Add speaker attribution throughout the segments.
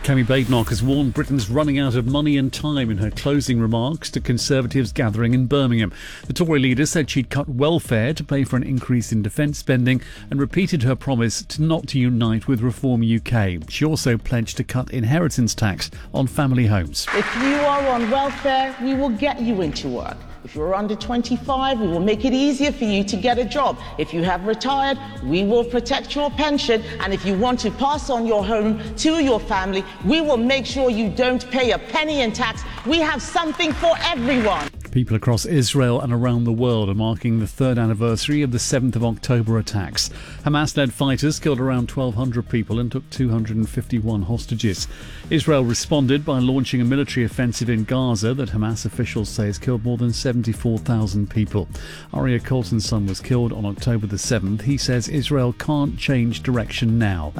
Speaker 1: Kemi Badenoch has warned Britain's running out of money and time in her closing remarks to Conservatives gathering in Birmingham. The Tory leader said she'd cut welfare to pay for an increase in defence spending and repeated her promise not to unite with Reform UK. She also pledged to cut inheritance tax on family homes.
Speaker 2: If you are on welfare, we will get you into work. If you're under 25, we will make it easier for you to get a job. If you have retired, we will protect your pension. And if you want to pass on your home to your family, we will make sure you don't pay a penny in tax. We have something for everyone.
Speaker 1: People across Israel and around the world are marking the third anniversary of the 7th of October attacks. Hamas-led fighters killed around 1,200 people and took 251 hostages. Israel responded by launching a military offensive in Gaza that Hamas officials say has killed more than 74,000 people. Aryeh Colton's son was killed on October the 7th. He says Israel can't change direction now.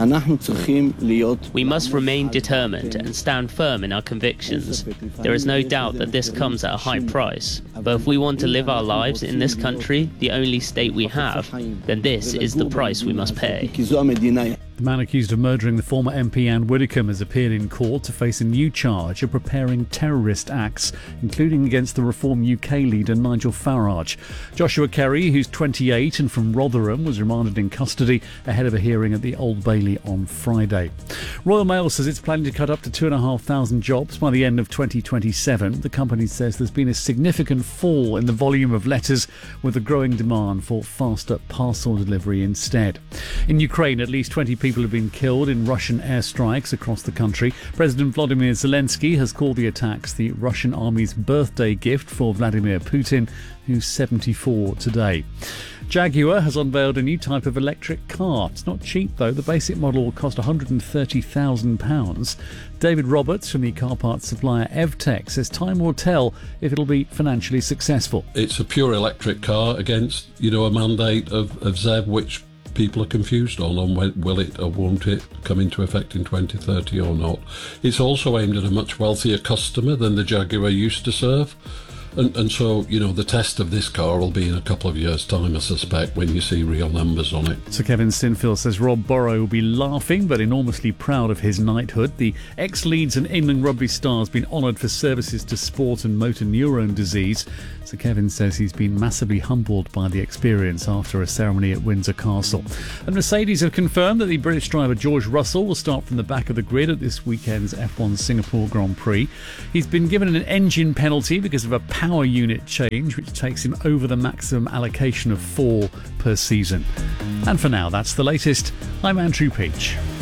Speaker 3: We must remain determined and stand firm in our convictions. There is no doubt that this comes at a high price. But if we want to live our lives in this country, the only state we have, then this is the price we must pay.
Speaker 1: The man accused of murdering the former MP Anne Widdecombe has appeared in court to face a new charge of preparing terrorist acts, including against the Reform UK leader Nigel Farage. Joshua Kerry, who's 28 and from Rotherham, was remanded in custody ahead of a hearing at the Old Bailey on Friday. Royal Mail says it's planning to cut up to 2,500 jobs by the end of 2027. The company says there's been a significant fall in the volume of letters, with a growing demand for faster parcel delivery instead. In Ukraine, at least 20 people have been killed in Russian airstrikes across the country. President Volodymyr Zelensky has called the attacks the Russian army's birthday gift for Vladimir Putin, who's 74 today. Jaguar has unveiled a new type of electric car. It's not cheap though. The basic model will cost £130,000. David Roberts from the car parts supplier EVTech says time will tell if it'll be financially successful.
Speaker 4: It's a pure electric car against, a mandate of ZEV, which people are confused on will it or won't it come into effect in 2030 or not. It's also aimed at a much wealthier customer than the Jaguar used to serve. And so, the test of this car will be in a couple of years' time, I suspect, when you see real numbers on it.
Speaker 1: Sir Kevin Sinfield says Rob Burrow will be laughing but enormously proud of his knighthood. The ex-Leeds and England rugby star has been honoured for services to sport and motor neurone disease. Sir Kevin says he's been massively humbled by the experience after a ceremony at Windsor Castle. And Mercedes have confirmed that the British driver George Russell will start from the back of the grid at this weekend's F1 Singapore Grand Prix. He's been given an engine penalty because of a power unit change, which takes him over the maximum allocation of 4 per season. And for now, that's the latest. I'm Andrew Peach.